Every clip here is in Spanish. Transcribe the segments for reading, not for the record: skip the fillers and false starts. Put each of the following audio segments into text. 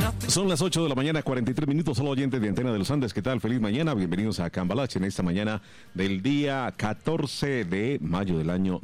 Son las 8 de la mañana, 43 minutos, solo oyentes de Antena de los Andes. ¿Qué tal? Feliz mañana, bienvenidos a Cambalache en esta mañana del día 14 de mayo del año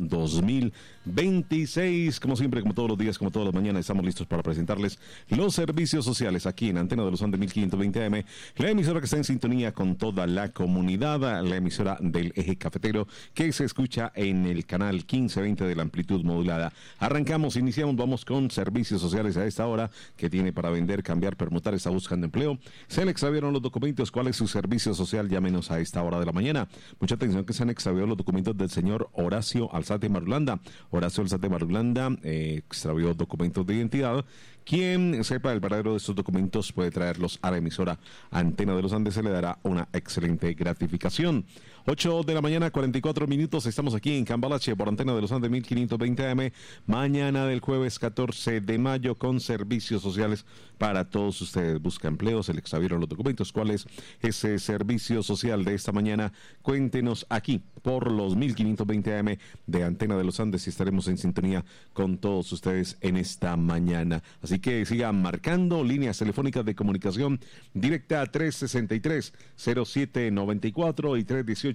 2026. Como siempre, como todos los días, como todas las mañanas, estamos listos para presentarles los servicios sociales aquí en Antena de los Andes 1520 AM, la emisora que está en sintonía con toda la comunidad, la emisora del Eje Cafetero que se escucha en el canal 1520 de la amplitud modulada. Iniciamos, vamos con servicios sociales a esta hora. Que tiene para vender, cambiar, permutar, está buscando empleo? Se le extraviaron los documentos. ¿Cuál es su servicio social? Llámenos a esta hora de la mañana. Mucha atención que se han extraviado los documentos del señor Horacio Alzate Marulanda. Horacio Alzate Marulanda extravió documentos de identidad. Quien sepa el paradero de estos documentos puede traerlos a la emisora Antena de los Andes. Se le dará una excelente gratificación. 8 de la mañana, 44 minutos. Estamos aquí en Cambalache por Antena de los Andes 1520 AM. Mañana del jueves 14 de mayo con servicios sociales para todos ustedes. Busca empleo, se le extraviaron los documentos. ¿Cuál es ese servicio social de esta mañana? Cuéntenos aquí por los 1520 AM de Antena de los Andes y estaremos en sintonía con todos ustedes en esta mañana. Así que sigan marcando líneas telefónicas de comunicación directa a 363-0794 y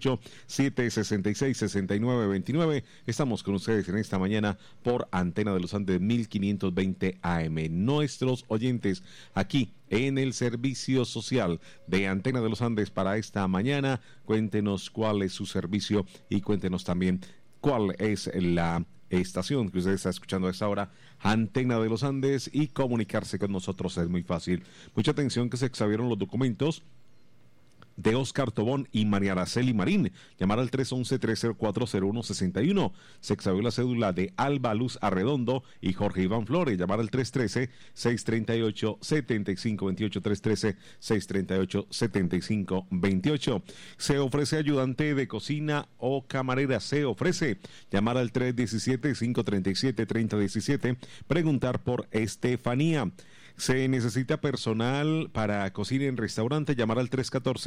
318-766-6929. Estamos con ustedes en esta mañana por Antena de los Andes 1520 AM. Nuestros oyentes aquí en el servicio social de Antena de los Andes para esta mañana, cuéntenos cuál es su servicio y cuéntenos también cuál es la estación que usted está escuchando a esta hora, Antena de los Andes, y comunicarse con nosotros es muy fácil. Mucha atención que se extraviaron los documentos de Oscar Tobón y María Araceli Marín. Llamar al 311-304-0161. Se extravió la cédula de Alba Luz Arredondo y Jorge Iván Flores. Llamar al 313-638-7528. 313-638-7528. Se ofrece ayudante de cocina o camarera. Se ofrece. Llamar al 317-537-3017. Preguntar por Estefanía. Se necesita personal para cocina en restaurante. Llamar al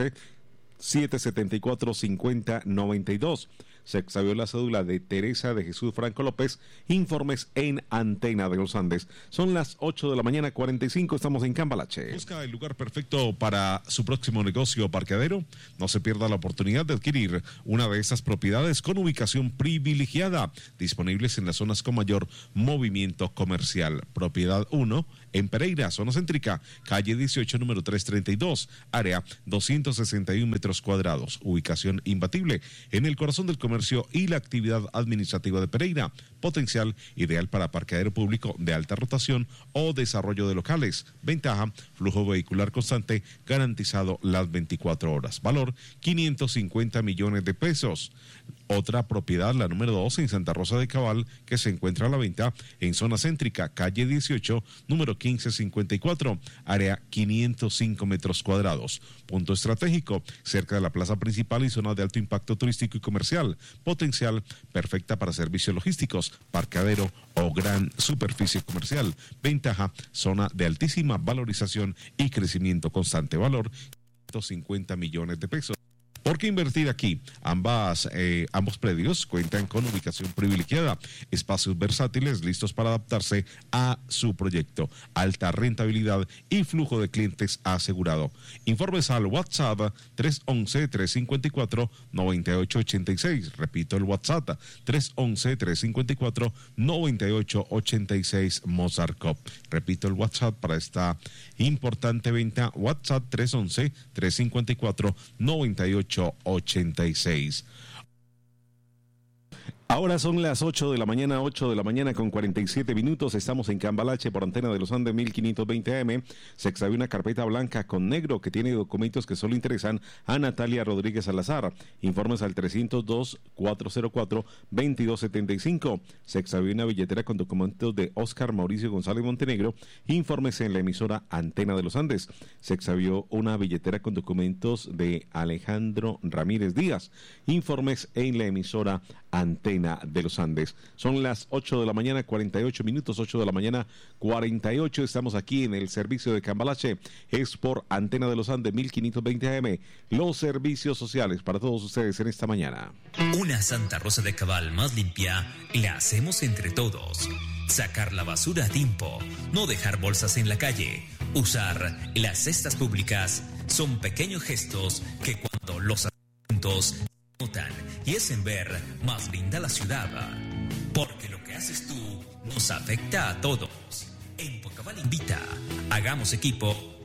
314-774-5092. Se extravió la cédula de Teresa de Jesús Franco López. Informes en Antena de los Andes. Son las 8 de la mañana, 45. Estamos en Cambalache. ¿Busca el lugar perfecto para su próximo negocio o parqueadero? No se pierda la oportunidad de adquirir una de estas propiedades con ubicación privilegiada, disponibles en las zonas con mayor movimiento comercial. Propiedad 1 en Pereira, zona céntrica, calle 18, número 332, área 261 metros cuadrados. Ubicación imbatible en el corazón del comercio y la actividad administrativa de Pereira. Potencial ideal para parqueadero público de alta rotación o desarrollo de locales. Ventaja, flujo vehicular constante garantizado las 24 horas. Valor, 550 millones de pesos. Otra propiedad, la número 2, en Santa Rosa de Cabal, que se encuentra a la venta en zona céntrica, calle 18, número 1554, área 505 metros cuadrados. Punto estratégico, cerca de la plaza principal y zona de alto impacto turístico y comercial. Potencial, perfecta para servicios logísticos, parqueadero o gran superficie comercial. Ventaja, zona de altísima valorización y crecimiento constante. Valor, 150 millones de pesos. ¿Por qué invertir aquí? Ambos predios cuentan con ubicación privilegiada, espacios versátiles listos para adaptarse a su proyecto, alta rentabilidad y flujo de clientes asegurado. Informes al WhatsApp 311-354-9886. Repito el WhatsApp 311-354-9886 Mozart Cop. Repito el WhatsApp para esta importante venta, WhatsApp 311-354-9886. Ahora son las 8 de la mañana con 47 minutos. Estamos en Cambalache por Antena de los Andes 1520 AM. Se extravió una carpeta blanca con negro que tiene documentos que solo interesan a Natalia Rodríguez Salazar. Informes al 302-404-2275. Se extravió una billetera con documentos de Oscar Mauricio González Montenegro. Informes en la emisora Antena de los Andes. Se extravió una billetera con documentos de Alejandro Ramírez Díaz. Informes en la emisora Antena de los Andes. Son las 8 de la mañana, 48 minutos, 8 de la mañana, 48. Estamos aquí en el servicio de Cambalache. Es por Antena de los Andes, 1520 AM. Los servicios sociales para todos ustedes en esta mañana. Una Santa Rosa de Cabal más limpia la hacemos entre todos. Sacar la basura a tiempo, no dejar bolsas en la calle, Usar las cestas públicas son pequeños gestos que cuando los hacemos juntos notan y hacen ver más linda la ciudad. Porque lo que haces tú nos afecta a todos. En Pocabal invita, hagamos equipo